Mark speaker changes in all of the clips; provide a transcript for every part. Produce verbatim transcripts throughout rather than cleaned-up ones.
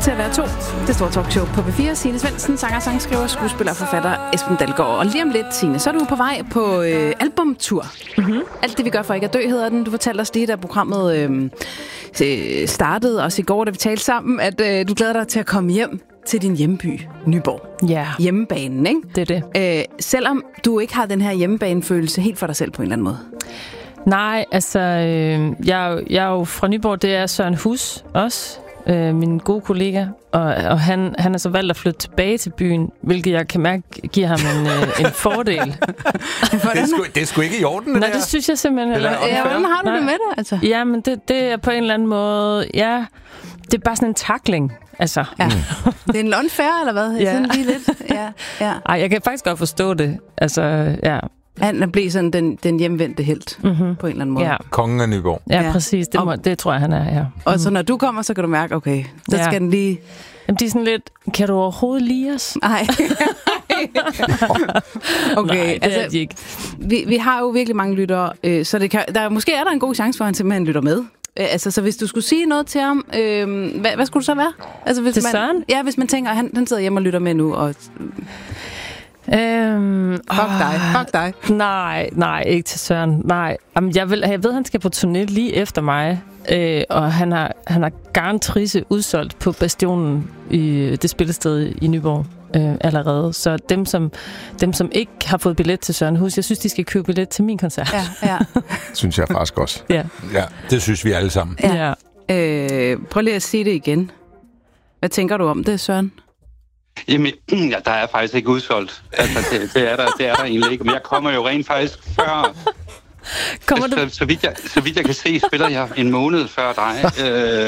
Speaker 1: til at være to. Det store talkshow på P fire. Signe Svendsen, sanger, sangskriver, skuespiller og forfatter Esben Dalgaard. Og lige om lidt, Signe, så er du på vej på øh, albumtur. Mm-hmm. Alt det, vi gør for ikke at dø, hedder den. Du fortalte os lige, da programmet øh, startede, også i går, da vi talte sammen, at øh, du glæder dig til at komme hjem til din hjemby, Nyborg.
Speaker 2: Ja.
Speaker 1: Hjemmebanen, ikke?
Speaker 2: Det er det.
Speaker 1: Øh, selvom du ikke har den her hjemmebanefølelse helt for dig selv på en eller anden måde.
Speaker 2: Nej, altså, øh, jeg, jeg er jo fra Nyborg, det er Søren Hus også, øh, min gode kollega, og, og han, han er så valgt at flytte tilbage til byen, hvilket jeg kan mærke giver ham en, øh, en fordel.
Speaker 3: det, er sgu, det er sgu ikke i orden, det
Speaker 2: Nej,
Speaker 3: der.
Speaker 2: det synes jeg simpelthen.
Speaker 3: Eller,
Speaker 1: ja, hvordan har du Nej. det med det, altså?
Speaker 2: Ja, men det, det er på en eller anden måde, ja, det er bare sådan en tackling. Altså.
Speaker 1: Ja. Det er en unfair, eller hvad?
Speaker 2: Ja.
Speaker 1: Sådan lige lidt. Ja, ja.
Speaker 2: Ej, jeg kan faktisk godt forstå det. Altså, ja.
Speaker 1: Han bliver sådan den, den hjemvendte helt, mm-hmm. på en eller anden måde.
Speaker 2: Ja.
Speaker 3: Kongen af Nyborg.
Speaker 2: Ja, ja. præcis. Det, må, det tror jeg, han er, ja.
Speaker 1: Og så når du kommer, så kan du mærke, okay, så
Speaker 2: ja.
Speaker 1: skal den lige...
Speaker 2: Jamen, de er sådan lidt, kan du overhovedet lide os?
Speaker 1: Nej. Okay,
Speaker 2: Nej, det
Speaker 1: altså,
Speaker 2: er de ikke.
Speaker 1: Vi, vi har jo virkelig mange lyttere, øh, så det kan, der, måske er der en god chance for, at han simpelthen lytter med. Øh, altså, så hvis du skulle sige noget til ham, øh, hvad, hvad skulle du så være? Altså, hvis
Speaker 2: til
Speaker 1: man,
Speaker 2: Søren?
Speaker 1: Ja, hvis man tænker, at han, han sidder hjemme og lytter med nu, og...
Speaker 2: Øhm,
Speaker 1: fuck åh, dig, fuck dig.
Speaker 2: Nej, nej, ikke til Søren. Nej, Jamen, jeg, vil, jeg ved, han skal på turné lige efter mig, øh, og han har, han har garantrisse udsolgt på Bastionen i det spillested i Nyborg øh, allerede. Så dem som, dem, som ikke har fået billet til Søren Hus, jeg synes, de skal købe billet til min koncert.
Speaker 1: Ja, ja.
Speaker 3: Synes jeg faktisk også.
Speaker 2: Ja.
Speaker 3: Ja, det synes vi alle sammen.
Speaker 2: Ja.
Speaker 1: Ja. Øh, prøv lige at sige det igen. Hvad tænker du om det, Søren?
Speaker 4: Jamen, ja, der er faktisk ikke udsolgt. Altså, det, det, er der, det er der egentlig ikke. Men jeg kommer jo rent faktisk før...
Speaker 2: Kommer
Speaker 4: så,
Speaker 2: du...
Speaker 4: så, vidt jeg, så vidt jeg kan se, spiller jeg en måned før dig. Øh...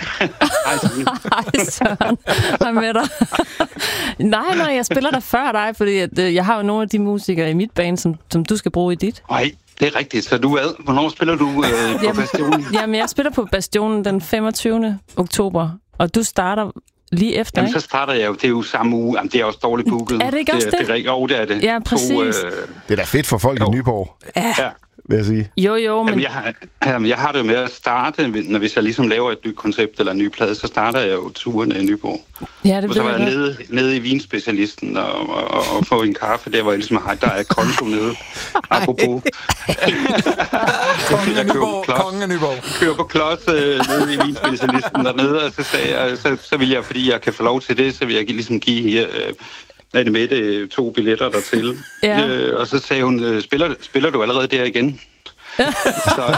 Speaker 2: Ej, Søren. Hvad med dig? nej, nej, jeg spiller der før dig, fordi at, øh, jeg har jo nogle af de musikere i mit band, som, som du skal bruge i dit.
Speaker 4: Nej, det er rigtigt. Så du er... Hvornår spiller du øh, på
Speaker 2: jamen,
Speaker 4: Bastionen?
Speaker 2: Jamen, jeg spiller på Bastionen den femogtyvende oktober, og du starter... Lige efter,
Speaker 4: Jamen,
Speaker 2: ikke?
Speaker 4: så starter jeg jo. Det er jo samme uge. Jamen, det er også dårligt booket.
Speaker 2: Er det ikke også det?
Speaker 4: Det, det er, jo, det er det.
Speaker 2: Ja, præcis. To, øh...
Speaker 3: Det er da fedt for folk jo. i Nyborg.
Speaker 2: Ja.
Speaker 4: ja.
Speaker 3: Vil jeg sige.
Speaker 2: Jo, jo, men...
Speaker 4: Jamen, jeg, har, jamen, jeg har det jo med at starte, når hvis jeg ligesom laver et nyt koncept eller en ny plade, så starter jeg jo turen i Nyborg.
Speaker 2: Ja, det
Speaker 4: og så var jeg nede, nede i vinspecialisten og, og, og, og få en kaffe, der var jeg ligesom, der er konto nede. Apropos.
Speaker 3: Kongen af Nyborg. Kongen af Nyborg.
Speaker 4: Kører på klods øh, nede i vinspecialisten dernede, og så sagde jeg, så, så vil jeg, fordi jeg kan få lov til det, så vil jeg ligesom give her... Øh, Nej, det med det to billetter dertil.
Speaker 2: Ja.
Speaker 4: Øh, og så sagde hun, spiller, spiller du allerede der igen? så.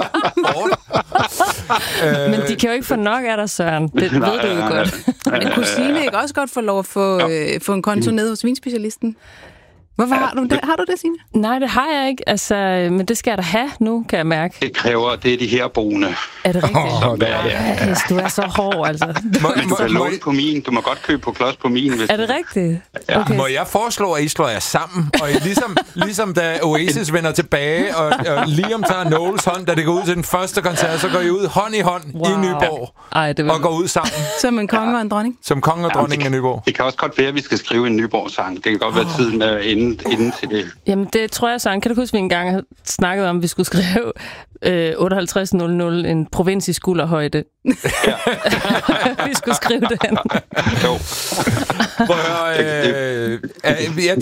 Speaker 2: Men de kan jo ikke få nok af dig, Søren. Det ved du jo godt.
Speaker 1: Men kunne Signe ikke også godt få lov at få, øh, få en konto ned hos vinspecialisten? Hvorfor ja, har du det? Har du det, Signe?
Speaker 2: Nej, det har jeg ikke. Altså, men det skal jeg da have nu, kan jeg mærke.
Speaker 4: Det kræver, det er de her brugende.
Speaker 2: Er det rigtigt?
Speaker 4: Oh, ja, ja.
Speaker 2: Yes, du er så hård, altså.
Speaker 4: Må, du kan låne på min. Du må godt købe på klods på min. Hvis
Speaker 2: er det rigtigt?
Speaker 3: Ja. Okay. Må jeg foreslå, at I slår jer sammen? Og I ligesom, ligesom da Oasis vender tilbage, og, og Liam tager Noels hånd, da det går ud til den første koncert, så går I ud hånd i hånd wow. i Nyborg.
Speaker 2: Ej, det vil...
Speaker 3: Og går ud sammen.
Speaker 1: Som en konge og en dronning?
Speaker 3: Som konge og dronning
Speaker 4: ja,
Speaker 3: af Nyborg.
Speaker 4: Det kan også godt være, at vi skal skrive en Nyborg-sang. Det kan godt være tiden med inden, inden til det.
Speaker 2: Jamen, det tror jeg, Søren. Kan du huske, vi engang havde snakket om, at vi skulle skrive øh, otteoghalvtreds nul nul, en provins i skulderhøjde?
Speaker 4: Ja.
Speaker 2: vi skulle skrive den.
Speaker 4: Jo.
Speaker 3: Prøv at høre, øh, øh, jeg